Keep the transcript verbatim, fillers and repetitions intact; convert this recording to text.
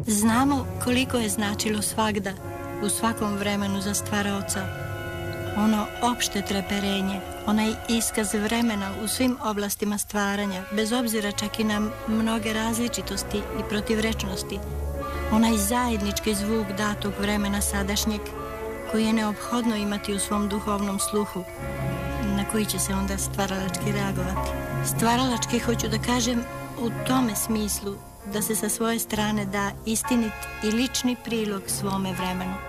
Znamo koliko je značilo svagda, u svakom vremenu za stvaraoca. Ono opšte treperenje, onaj iskaz vremena u svim oblastima stvaranja, bez obzira čak i na mnoge različitosti i protivrečnosti. Onaj zajednički zvuk datog vremena sadašnjeg, koji je neophodno imati u svom duhovnom sluhu, na koji će se onda stvaralački reagovati. Stvaralački, hoću da kažem, u tome smislu da se sa svoje strane da istinit i lični prilog svome vremenu.